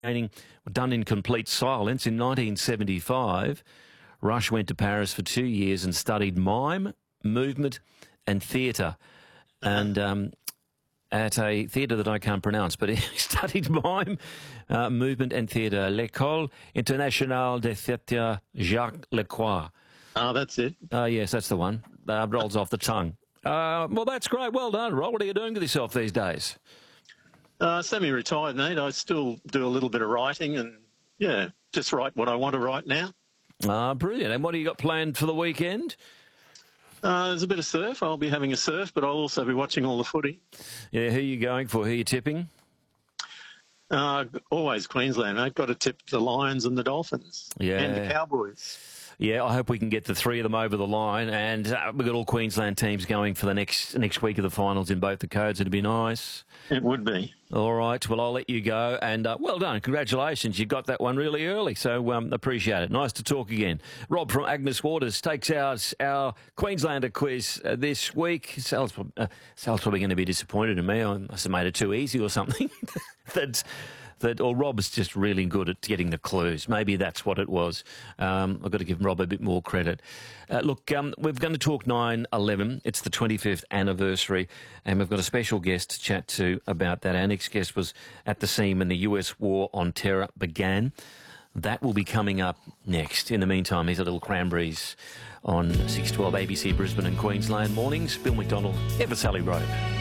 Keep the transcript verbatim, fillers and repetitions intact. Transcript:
were done in complete silence. In nineteen seventy-five, Rush went to Paris for two years and studied mime, movement and theatre. And um, at a theatre that I can't pronounce, but he studied mime, uh, movement and theatre. L'École Internationale de Theatre Jacques Lecoy. Oh, that's it. Oh, uh, yes, that's the one. Uh, rolls off the tongue. Uh, well, that's great. Well done, Rob. What are you doing with yourself these days? Uh, semi-retired, mate. I still do a little bit of writing and, yeah, just write what I want to write now. Ah, brilliant. And what do you got planned for the weekend? Uh, there's a bit of surf. I'll be having a surf, but I'll also be watching all the footy. Yeah, who are you going for? Who are you tipping? Uh, always Queensland, mate. Got to tip the Lions and the Dolphins. Yeah. And the Cowboys. Yeah, I hope we can get the three of them over the line. And uh, we've got all Queensland teams going for the next next week of the finals in both the codes. It'd be nice. It would be. All right. Well, I'll let you go. And uh, well done. Congratulations. You got that one really early. So um, appreciate it. Nice to talk again. Rob from Agnes Waters takes out our Queenslander quiz uh, this week. Sal's, uh, Sal's probably going to be disappointed in me. I must have made it too easy or something. That's... That, or Rob's just really good at getting the clues. Maybe that's what it was. Um, I've got to give Rob a bit more credit. Uh, look, um, we're going to talk nine eleven. It's the twenty-fifth anniversary, and we've got a special guest to chat to about that. Our next guest was at the scene when the U S War on Terror began. That will be coming up next. In the meantime, here's a little Cranberries on six twelve A B C Brisbane and Queensland mornings. Bill McDonald, Ever Sally Road.